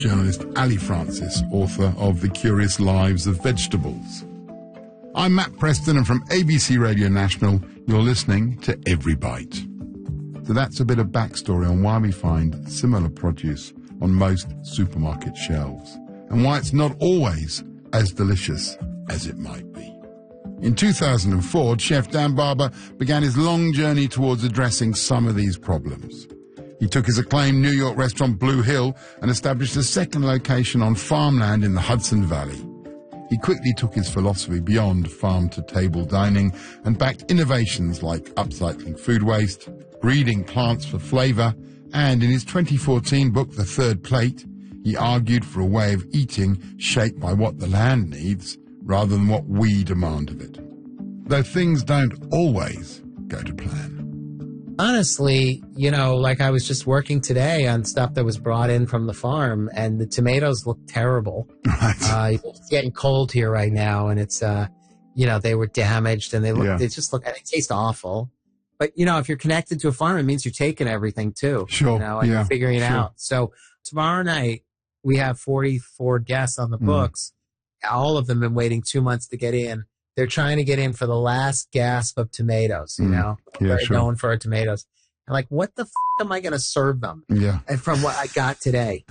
journalist Ali Francis, author of The Curious Lives of Vegetables. I'm Matt Preston, and from ABC Radio National, you're listening to Every Bite. So that's a bit of backstory on why we find similar produce on most supermarket shelves, and why it's not always as delicious as it might be. In 2004, Chef Dan Barber began his long journey towards addressing some of these problems. He took his acclaimed New York restaurant Blue Hill and established a second location on farmland in the Hudson Valley. He quickly took his philosophy beyond farm-to-table dining and backed innovations like upcycling food waste, breeding plants for flavor, and in his 2014 book, The Third Plate, he argued for a way of eating shaped by what the land needs rather than what we demand of it. Though things don't always go to plan. Honestly, like I was just working today on stuff that was brought in from the farm, and the tomatoes look terrible. Right. It's getting cold here right now, and it's, they were damaged, and they just look, and they taste awful. But, if you're connected to a farm, it means you're taking everything too. Sure. And you're figuring it out. So tomorrow night, we have 44 guests on the books. All of them been waiting 2 months to get in. They're trying to get in for the last gasp of tomatoes, Very known for our tomatoes. And like, what the am I going to serve them? Yeah. And from what I got today,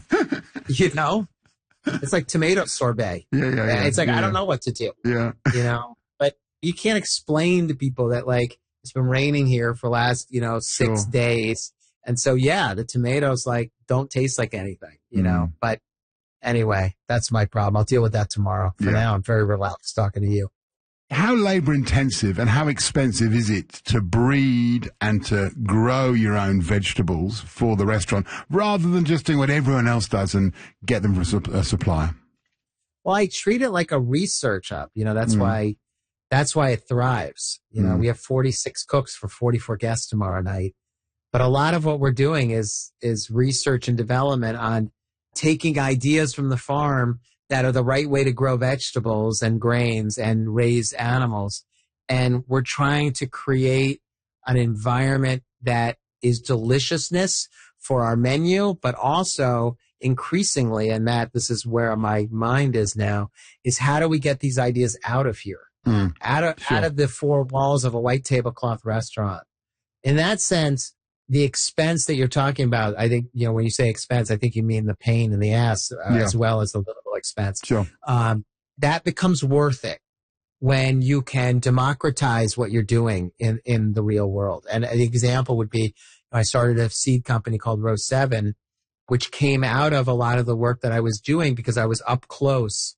It's like tomato sorbet. Yeah. It's like, I don't know what to do. Yeah. But you can't explain to people that, like, it's been raining here for the last, 6 days. And so, the tomatoes, like, don't taste like anything, But anyway, that's my problem. I'll deal with that tomorrow. For now, I'm very relaxed talking to you. How labor intensive and how expensive is it to breed and to grow your own vegetables for the restaurant rather than just doing what everyone else does and get them from a supplier? Well, I treat it like a research hub. That's why it thrives. We have 46 cooks for 44 guests tomorrow night. But a lot of what we're doing is research and development on taking ideas from the farm that are the right way to grow vegetables and grains and raise animals. And we're trying to create an environment that is deliciousness for our menu, but also increasingly, and that this is where my mind is now, is how do we get these ideas out of here? Out of the four walls of a white tablecloth restaurant. In that sense, the expense that you're talking about, I think, when you say expense, I think you mean the pain in the ass as well as the little expense. Sure. That becomes worth it when you can democratize what you're doing in the real world. And an example would be, I started a seed company called Row 7, which came out of a lot of the work that I was doing because I was up close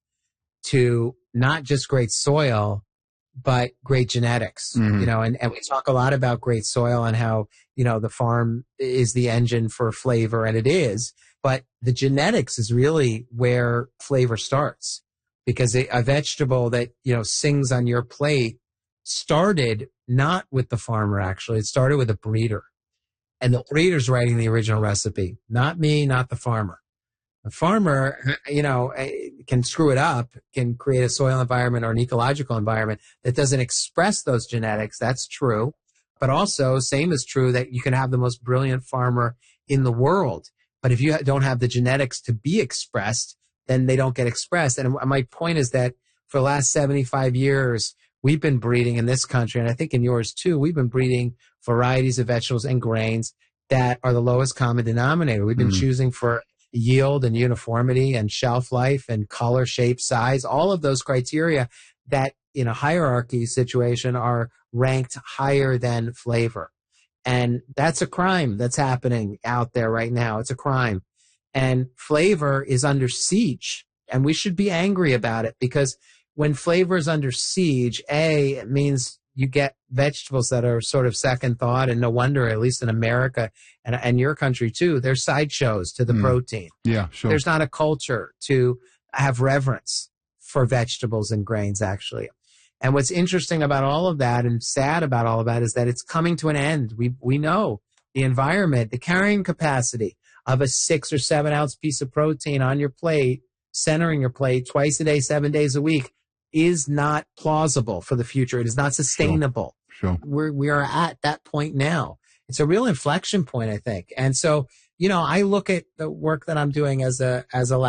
to not just great soil, but great genetics, and we talk a lot about great soil and how, the farm is the engine for flavor, and it is, but the genetics is really where flavor starts, because a vegetable that, sings on your plate started not with the farmer, actually. It started with a breeder, and the breeder's writing the original recipe, not me, not the farmer. The farmer, can screw it up, can create a soil environment or an ecological environment that doesn't express those genetics. That's true. But also, same is true that you can have the most brilliant farmer in the world. But if you don't have the genetics to be expressed, then they don't get expressed. And my point is that for the last 75 years, we've been breeding in this country, and I think in yours too, we've been breeding varieties of vegetables and grains that are the lowest common denominator. We've been choosing for yield and uniformity and shelf life and color, shape, size, all of those criteria that in a hierarchy situation are ranked higher than flavor. And that's a crime that's happening out there right now. It's a crime. And flavor is under siege, and we should be angry about it, because when flavor is under siege, it means you get vegetables that are sort of second thought, and no wonder, at least in America and your country too, there's sideshows to the protein. Yeah, sure. There's not a culture to have reverence for vegetables and grains, actually. And what's interesting about all of that and sad about all of that is that it's coming to an end. We know the environment, the carrying capacity of a 6 or 7 ounce piece of protein on your plate, centering your plate twice a day, 7 days a week, is not plausible for the future. It is not sustainable. Sure. We are at that point now. It's a real inflection point, I think. And so, I look at the work that I'm doing as a lab